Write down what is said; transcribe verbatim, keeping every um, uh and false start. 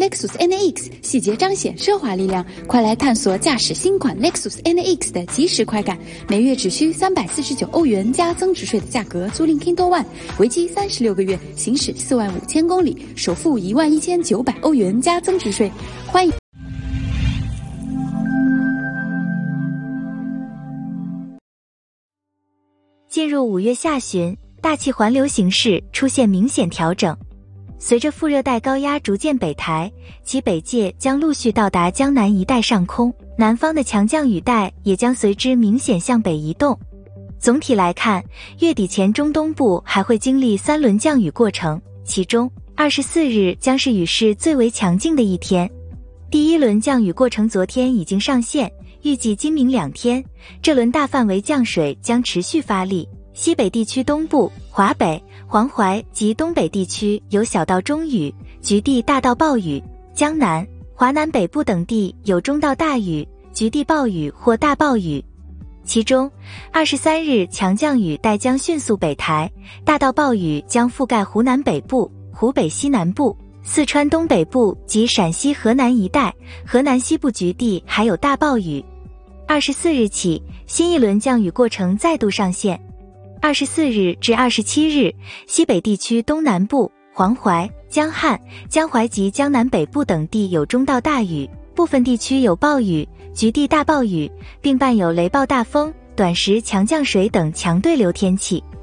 Lexus N A X， 细节彰显奢华力量。快来探索驾驶新款 Lexus N A X 的即时快感，每月只需三百四十九欧元加增值税的价格租赁 Kindle One， 为期三十六个月，行驶四万五千公里，首付一万一千九百欧元加增值税。欢迎。 进入五月下旬，大气环流形势出现明显调整。随着副热带高压逐渐北抬，其北界将陆续到达江南一带上空，南方的强降雨带也将随之明显向北移动。总体来看，月底前中东部还会经历三轮降雨过程，其中二十四日将是雨势最为强劲的一天。第一轮降雨过程昨天已经上线，预计今明两天，这轮大范围降水将持续发力。西北地区东部、华北、黄淮及东北地区有小到中雨，局地大到暴雨；江南、华南北部等地有中到大雨，局地暴雨或大暴雨。其中，二十三日强降雨带将迅速北抬，大到暴雨将覆盖湖南北部、湖北西南部、四川东北部及陕西河南一带，河南西部局地还有大暴雨。二十四日起，新一轮降雨过程再度上线。二十四日至二十七日，西北地区东南部、黄淮、江汉、江淮及江南北部等地有中到大雨，部分地区有暴雨、局地大暴雨，并伴有雷暴大风、短时强降水等强对流天气。